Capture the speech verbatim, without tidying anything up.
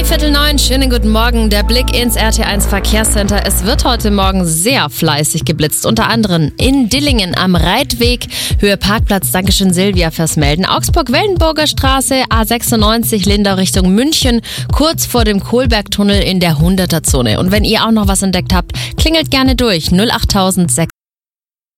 Viertel neun, schönen guten Morgen. Der Blick ins R T eins Verkehrscenter. Es wird heute Morgen sehr fleißig geblitzt. Unter anderem in Dillingen am Reitweg, Höhe Parkplatz. Dankeschön Silvia fürs Melden. Augsburg-Wellenburger Straße, A sechsundneunzig Lindau Richtung München, kurz vor dem Kohlbergtunnel in der hunderter Zone. Und wenn ihr auch noch was entdeckt habt, klingelt gerne durch null acht sechs